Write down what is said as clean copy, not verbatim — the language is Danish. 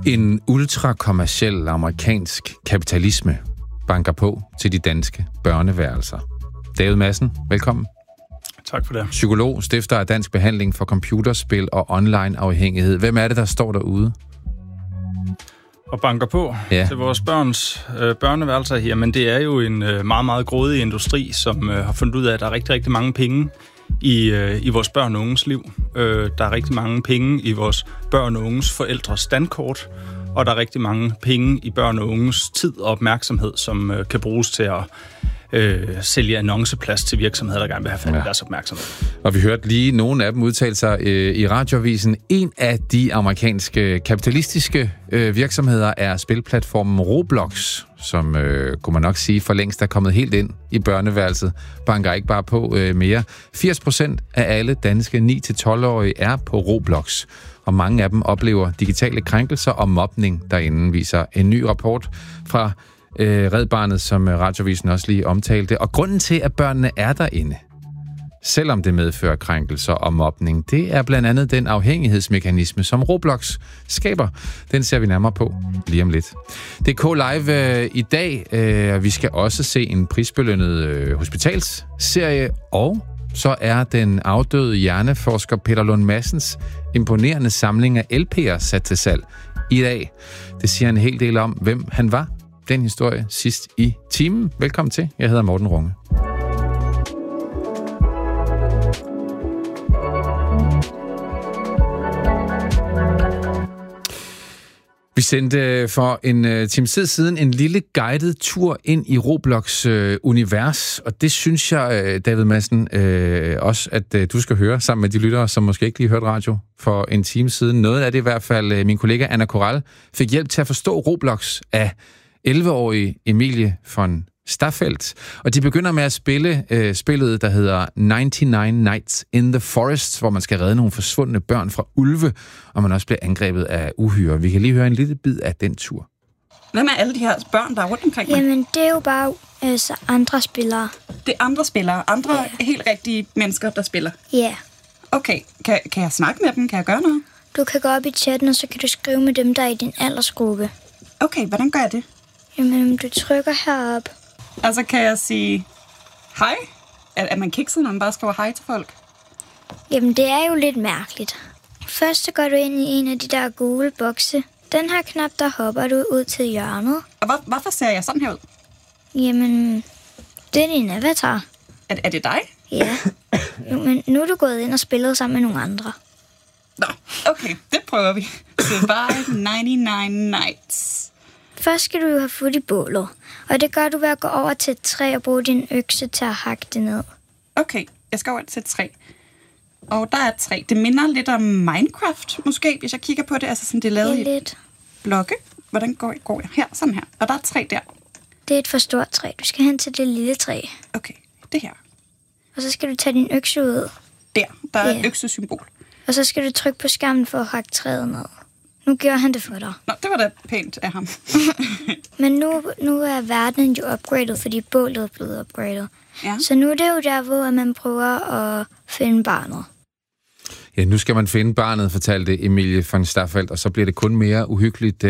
En ultrakommerciel amerikansk kapitalisme banker på til de danske børneværelser. David Madsen, velkommen. Tak for det. Psykolog, stifter af Dansk Behandling for Computerspil og Online Afhængighed. Hvem er det, der står derude? Og banker på til vores børns børneværelser her, men det er jo en meget, meget grådig industri, som har fundet ud af, at der er rigtig, rigtig mange penge i vores børn og unges liv. Der er rigtig mange penge i vores børn og unges forældres standkort, og der er rigtig mange penge i børn og unges tid og opmærksomhed, som kan bruges til at sælge annonceplads til virksomheder, der gerne vil have fat i deres opmærksomhed. Og vi hørte lige nogle af dem udtale sig i radioavisen. En af de amerikanske kapitalistiske virksomheder er spilplatformen Roblox, som kunne man nok sige for længst er kommet helt ind i børneværelset. Banker ikke bare på mere. 80% af alle danske 9-12-årige er på Roblox, og mange af dem oplever digitale krænkelser og mobning derinde, viser en ny rapport fra Red Barnet, som radioavisen også lige omtalte. Og grunden til, at børnene er derinde, selvom det medfører krænkelser og mobning, det er blandt andet den afhængighedsmekanisme, som Roblox skaber. Den ser vi nærmere på lige om lidt. Det er K-Live i dag. Vi skal også se en prisbelønnet hospitalsserie, og så er den afdøde hjerneforsker Peter Lund Madsens imponerende samling af LP'er sat til salg i dag. Det siger en hel del om, hvem han var. Den historie sidst i timen. Velkommen til. Jeg hedder Morten Runge. Vi sendte for en times tid siden en lille guided tur ind i Roblox univers, og det synes jeg, David Madsen, også, at du skal høre sammen med de lyttere, som måske ikke lige hørte radio for en time siden. Noget af det i hvert fald, min kollega Anna Koral fik hjælp til at forstå Roblox af 11-årige Emilie von Staffeldt. Og de begynder med at spille spillet, der hedder 99 Nights in the Forest, hvor man skal redde nogle forsvundne børn fra ulve, og man også bliver angrebet af uhyre. Vi kan lige høre en lille bid af den tur. Hvem er alle de her børn, der er rundt omkring mig? Jamen, det er jo bare andre spillere. Det er andre spillere? Andre helt rigtige mennesker, der spiller? Ja. Okay, kan jeg snakke med dem? Kan jeg gøre noget? Du kan gå op i chatten, og så kan du skrive med dem, der er i din aldersgruppe. Okay, hvordan gør jeg det? Jamen, du trykker herop. Altså, kan jeg sige hej? Er man kikset, når man bare skriver hej til folk? Jamen, det er jo lidt mærkeligt. Først så går du ind i en af de der gule bokse. Den her knap, der hopper du ud til hjørnet. Og hvorfor ser jeg sådan her ud? Jamen, det er din avatar. Er det dig? Ja. Jo, men nu er du gået ind og spillet sammen med nogle andre. Nå, okay, det prøver vi. Survive 99 Nights. Først skal du jo have fået i bålet, og det gør du ved at gå over til et træ og bruge din økse til at hakke det ned. Okay, jeg skal over til et træ. Og der er et træ. Det minder lidt om Minecraft, måske, hvis jeg kigger på det. Altså sådan, det er lavet i blokke. Hvordan går jeg? Her, sådan her. Og der er et træ der. Det er et for stort træ. Du skal hen til det lille træ. Okay, det her. Og så skal du tage din økse ud. Der er et øksesymbol. Og så skal du trykke på skærmen for at hakke træet ned. Nu gør han det for dig. Nå, det var da pænt af ham. Men nu er verden jo upgradet, fordi bålet er blevet upgradet. Ja. Så nu er det jo der, hvor man prøver at finde barnet. Ja, nu skal man finde barnet, fortalte Emilie von Staffeldt, og så bliver det kun mere uhyggeligt